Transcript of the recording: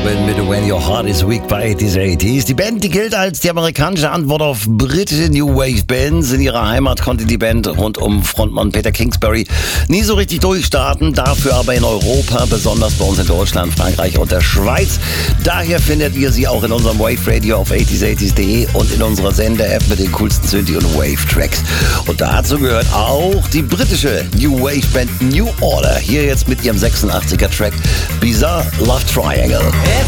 Robin mit When Your Heart Is Weak bei 80s. Die Band, die gilt als die amerikanische Antwort auf britische New Wave Bands. In ihrer Heimat konnte die Band rund um Frontmann Peter Kingsbury nie so richtig durchstarten. Dafür aber in Europa, besonders bei uns in Deutschland, Frankreich und der Schweiz. Daher findet ihr sie auch in unserem Wave Radio auf 80s80s.de und in unserer Sender-App mit den coolsten Synthi- und Wave-Tracks. Und dazu gehört auch die britische New Wave Band New Order. Hier jetzt mit ihrem 86er Track Bizarre Love Triangle.